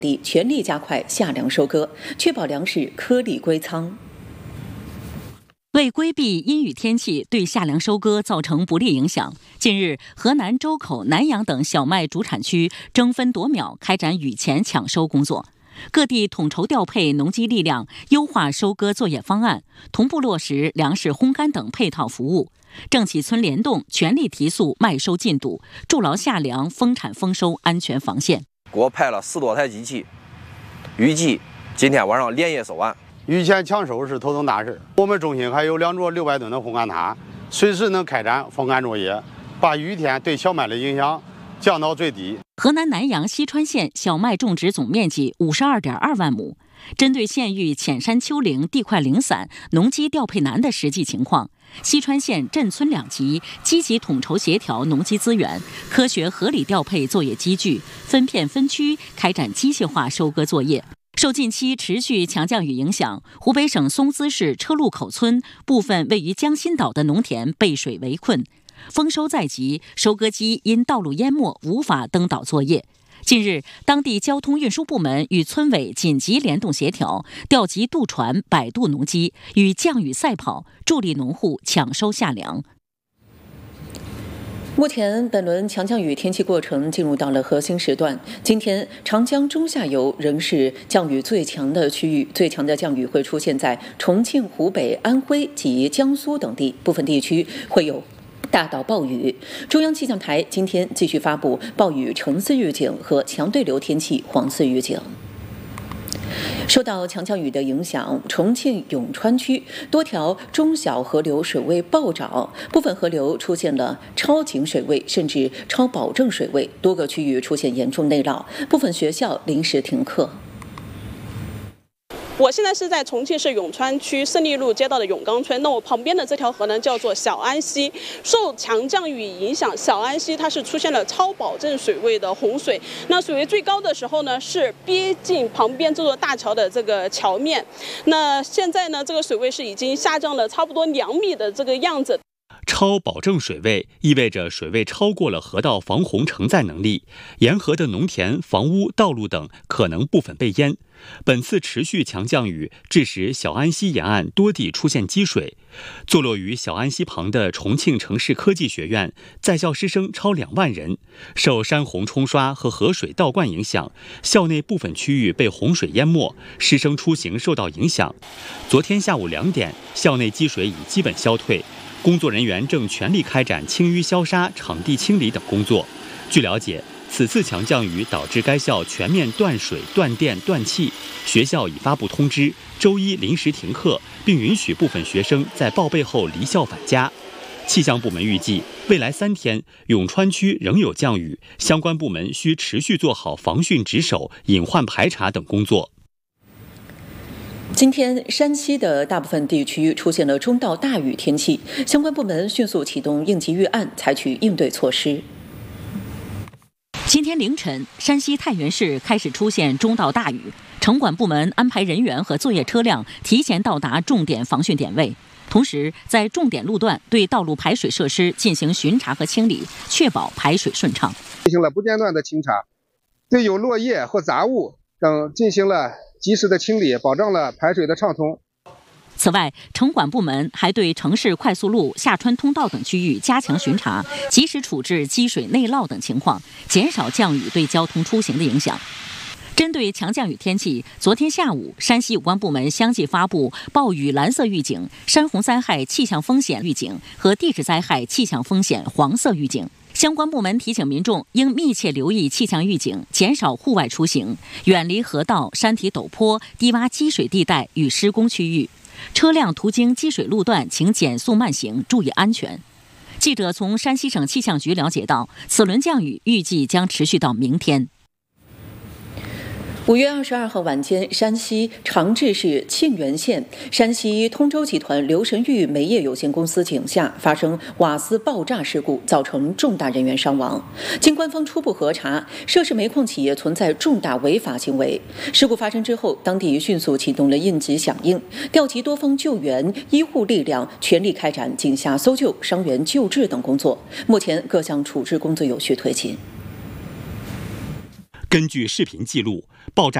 地全力加快夏粮收割，确保粮食颗粒归仓。 为规避阴雨天气对夏粮收割造成不利影响，近日，河南周口、南阳等小麦主产区争分夺秒开展雨前抢收工作。各地统筹调配农机力量，优化收割作业方案，同步落实粮食烘干等配套服务。郑启村联动，全力提速麦收进度，筑牢夏粮丰产丰收安全防线。 给我派了10多台机器，预计今天晚上连夜收完。 雨前抢收是头等大事。我们中心还有2座600吨的烘干塔，随时能开展风干作业，把雨天对小麦的影响降到最低。 河南南阳西川县小麦种植总面积52.2万亩。针对县域浅山丘陵地块零散、农机调配难的实际情况，西川县镇村2级积极统筹协调农机资源，科学合理调配作业机具，分片分区开展机械化收割作业。受近期持续强降雨影响，湖北省松滋市车路口村部分位于江心岛的农田被水围困，丰收在即，收割机因道路淹没无法登岛作业。近日，当地交通运输部门与村委紧急联动协调，调集渡船100渡农机，与降雨赛跑，助力农户抢收夏粮。 目前，本轮强降雨天气过程进入到了核心时段。今天，长江中下游仍是降雨最强的区域，最强的降雨会出现在重庆、湖北、安徽及江苏等地，部分地区会有大到暴雨。中央气象台今天继续发布暴雨橙色预警和强对流天气黄色预警。受到强降雨的影响，重庆永川区多条中小河流水位暴涨，部分河流出现了超警水位甚至超保证水位，多个区域出现严重内涝，部分学校临时停课。 我现在是在重庆市永川区胜利路街道的永刚村，那我旁边的这条河呢叫做小安溪。受强降雨影响，小安溪它是出现了超保证水位的洪水，那水位最高的时候呢是逼近旁边这座大桥的这个桥面，那现在呢这个水位是已经下降了差不多2米的这个样子。 超保证水位意味着水位超过了河道防洪承载能力，沿河的农田、房屋、道路等可能部分被淹。本次持续强降雨致使小安溪沿岸多地出现积水，坐落于小安溪旁的重庆城市科技学院在校师生超2万人，受山洪冲刷和河水倒灌影响，校内部分区域被洪水淹没，师生出行受到影响。昨天下午2点，校内积水已基本消退，工作人员正全力开展清淤消杀、场地清理等工作。据了解，此次强降雨导致该校全面断水、断电、断气，学校已发布通知，周一临时停课，并允许部分学生在报备后离校返家。气象部门预计，未来3天，永川区仍有降雨，相关部门需持续做好防汛值守、隐患排查等工作。 今天，山西的大部分地区出现了中到大雨天气，相关部门迅速启动应急预案，采取应对措施。 今天凌晨，山西太原市开始出现中到大雨，城管部门安排人员和作业车辆提前到达重点防汛点位，同时在重点路段对道路排水设施进行巡查和清理，确保排水顺畅。 进行了不间断的清查，对有落叶或杂物等进行了及时的清理，保障了排水的畅通。 此外，城管部门还对城市快速路、下川通道等区域加强巡查，及时处置积水内涝等情况，减少降雨对交通出行的影响。针对强降雨天气，昨天下午，山西有关部门相继发布暴雨蓝色预警、山洪灾害气象风险预警和地质灾害气象风险黄色预警。相关部门提醒民众应密切留意气象预警，减少户外出行，远离河道、山体陡坡、低洼积水地带与施工区域。车辆途经积水路段，请减速慢行，注意安全。记者从山西省气象局了解到，此轮降雨预计将持续到明天。 5月22号晚间，山西长治市沁源县山西通州集团刘神玉煤业有限公司井下发生瓦斯爆炸事故，造成重大人员伤亡。经官方初步核查，涉事煤矿企业存在重大违法行为。事故发生之后，当地迅速启动了应急响应，调集多方救援、医护力量，全力开展井下搜救、伤员救治等工作。目前各项处置工作有序推进。 根据视频记录， 爆炸